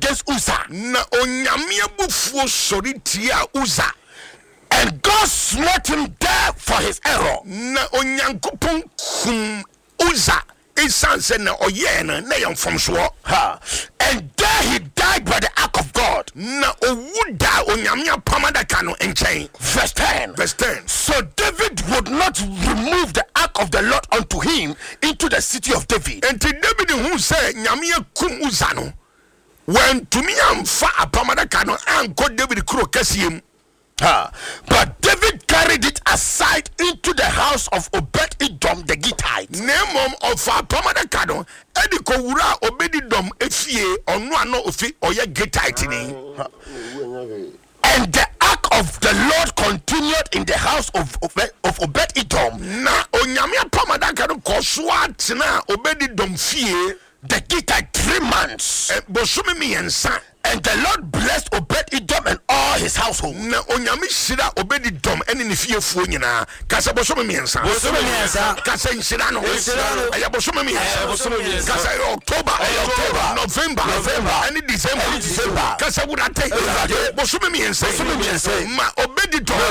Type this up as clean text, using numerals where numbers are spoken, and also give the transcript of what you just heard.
against Uzzah. Na onyame abufuo sori tia Uzzah. And God smote him there for his error. Na onyankopon kum Uzzah esanse na oye na yemfomso. And there he died by the ark of God. Na owuda onyame apamadaka no enchen. Verse 10. Verse 10. So David would not remove the ark of the Lord unto him into the city of David. Enti David who say nyame kum Uzzah no, when tumi amfa apamadaka no anko David kuro kasiem. But David carried it aside into the house of Obed-Edom the Gittite. Nemom of apamadaka no edi ko wura Obed-Edom efie onu ano ofi oye Gittite ni. And the ark of the Lord continued in the house of Obed-Edom. Na onyame apamadaka no kosua tena Obed-Edom fie the Gittite 3 months. Bosome miensa. And the Lord blessed Obed-Edom and all his household. Na onyame shira Obed-Edom ene ne fiefuo nyina. Kasa bosome miensa. Bosome miensa. Kasa nshira no. Aya bosome miensa. Kasa October. November. Ene December. Kasa wurate. Bosome miensa. Ma Obed-Edom